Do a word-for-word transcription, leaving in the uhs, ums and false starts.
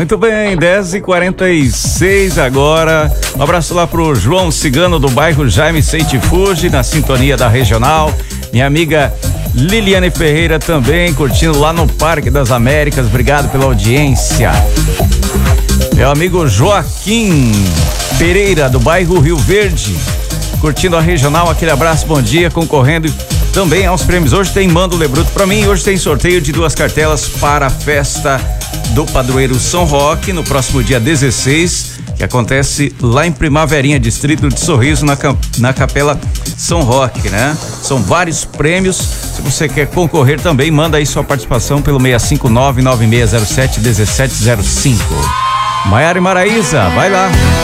Muito bem, dez e quarenta e seis agora. Um abraço lá pro João Cigano do bairro Jaime Seite Fuji, na sintonia da Regional. Minha amiga Liliane Ferreira também curtindo lá no Parque das Américas. Obrigado pela audiência. Meu amigo Joaquim Pereira do bairro Rio Verde, curtindo a Regional. Aquele abraço, bom dia, concorrendo também aos prêmios. Hoje tem Mando Lebruto pra mim. Hoje tem sorteio de duas cartelas para a festa do Padroeiro São Roque no próximo dia dezesseis, que acontece lá em Primaverinha, distrito de Sorriso, na, na Capela São Roque, né? São vários prêmios. Se você quer concorrer também, manda aí sua participação pelo seis cinco nove, nove seis zero sete, um sete zero cinco. Maiara e Maraísa, vai lá.